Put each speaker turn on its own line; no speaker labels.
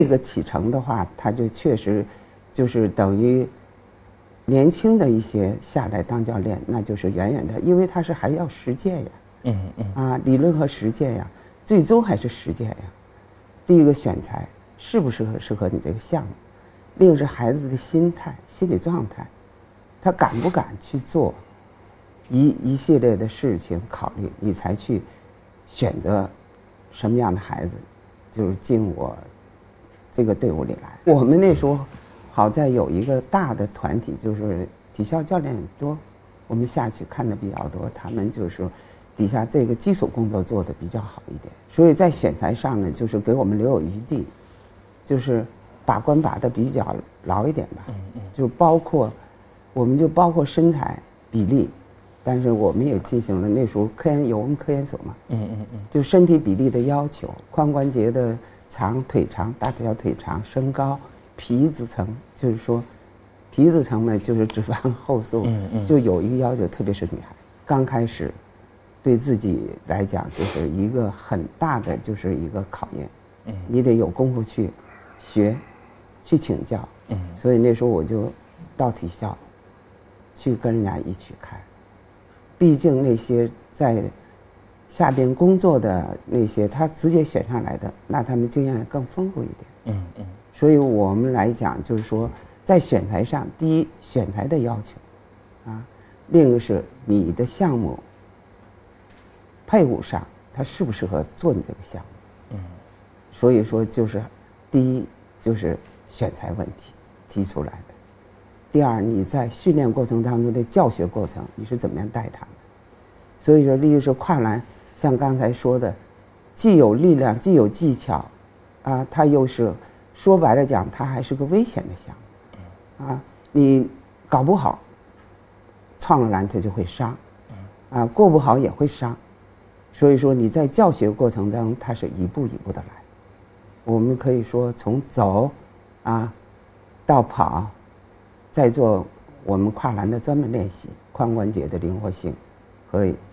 这个启程的话，它就确实就是等于年轻的一些下来当教练，那就是远远的，因为他是还要实践呀，理论和实践呀，最终还是实践呀。第一个选材适不适合你这个项目，另是孩子的心态、心理状态，他敢不敢去做一系列的事情考虑，你才去选择什么样的孩子，就是进我这个队伍里来。我们那时候好在有一个大的团体，就是体校教练很多，我们下去看的比较多，他们就是说底下这个基础工作做的比较好一点，所以在选材上呢，就是给我们留有余地，就是把关把的比较牢一点吧。就包括我们就包括身材比例，但是我们也进行了那时候我们科研所嘛，就身体比例的要求，髋关节的长、腿长、大腿小腿长、身高、皮质层，就是说皮质层呢就是脂肪厚素，就有一个要求，特别是女孩刚开始，对自己来讲就是一个很大的就是一个考验，你得有功夫去学，去请教，所以那时候我就到体校去跟人家一起看，毕竟那些在下边工作的那些他直接选上来的，那他们经验更丰富一点，所以我们来讲就是说在选材上，第一选材的要求另一个是你的项目配伍上他适不适合做你这个项目，所以说就是第一就是选材问题提出来的，第二你在训练过程当中的教学过程你是怎么样带他们，所以说例如说跨栏，像刚才说的既有力量既有技巧它又是说白了讲它还是个危险的项目你搞不好创了栏它就会伤过不好也会伤，所以说你在教学过程当中它是一步一步的来，我们可以说从走到跑，再做我们跨栏的专门练习，髋关节的灵活性和